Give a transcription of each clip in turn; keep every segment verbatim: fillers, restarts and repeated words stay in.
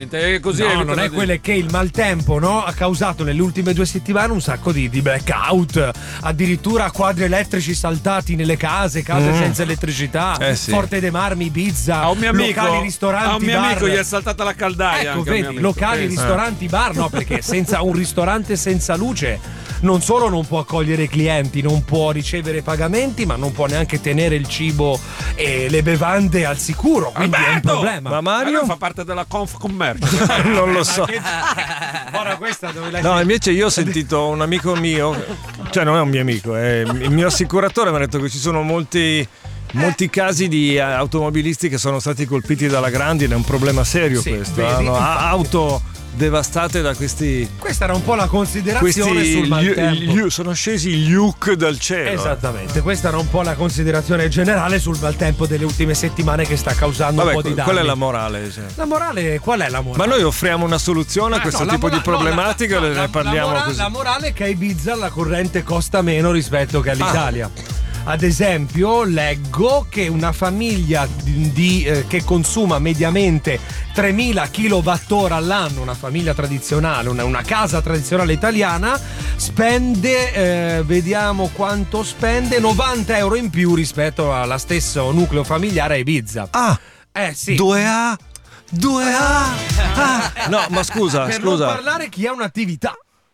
niente. È così. No, non è quelle che il maltempo, no, ha causato nelle ultime due settimane un sacco di, di blackout, addirittura quadri elettrici saltati nelle case, case mm. senza elettricità, eh sì. Forte dei Marmi, Ibiza, a un mio amico, locali, ristoranti, a un mio bar. amico gli è saltata la caldaia. Ecco, vedi, locali, ristoranti, bar, no, perché senza un ristorante senza luce non solo non può accogliere clienti, non può ricevere pagamenti, ma non può neanche tenere il cibo e le bevande al sicuro, quindi Alberto! È un problema. Ma Mario fa parte della Confcommercio. Non lo so. Ora questa dove l'hai No, invece io ho sentito un amico mio, cioè non è un mio amico, è il mio assicuratore, mi ha detto che ci sono molti molti casi di automobilisti che sono stati colpiti dalla grandine, è un problema serio sì, questo. Hanno auto devastate da questi. Questa era un po' la considerazione questi, sul maltempo. Gli, gli, sono scesi gli Luke dal cielo. Esattamente, questa era un po' la considerazione generale sul maltempo delle ultime settimane che sta causando Vabbè, un po' di danni. Qual è la morale? Cioè. La morale, qual è la morale? Ma noi offriamo una soluzione a questo no, tipo mora- di problematiche no, o la, ne la, parliamo la morale, così? La morale è che a Ibiza la corrente costa meno rispetto che all'Italia. Ah. Ad esempio, leggo che una famiglia di, di, eh, che consuma mediamente tremila kilowattora all'anno, una famiglia tradizionale, una, una casa tradizionale italiana, spende, eh, vediamo quanto spende, novanta euro in più rispetto allo stesso nucleo familiare a Ibiza. Ah, eh sì. due A, due A. Ah. No, ma scusa, per scusa. non parlare chi ha un'attività.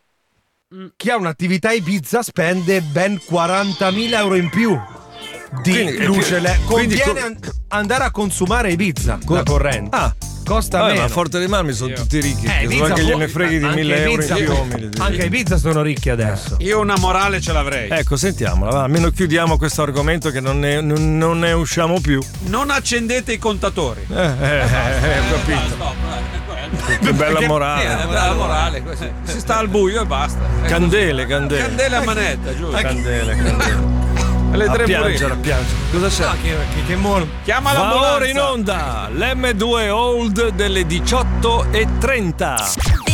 Chi ha un'attività Ibiza spende ben quarantamila euro in più di quindi, luce. Le- conviene an- andare a consumare Ibiza con la corrente. Ah, costa vabbè, meno. Ma Forte dei Marmi sono Io. tutti ricchi. Eh, Ibiza che gliene freghi di mille euro in più. Anche Ibiza sono ricchi adesso. Io una morale ce l'avrei. Ecco, sentiamola, va. Almeno chiudiamo questo argomento che non ne, non, non ne usciamo più. Non accendete i contatori. Eh, eh, eh, ho capito. Che bella morale. È bella morale. Si sta al buio e basta. Candele, candele. Candele a manetta, giusto? Candele, candele. Le tre a piangere, a piangere. Cosa c'è? No, che, che, che mol- Chiama Va l'ambulanza. ora in onda l'emme due Old delle diciotto e trenta.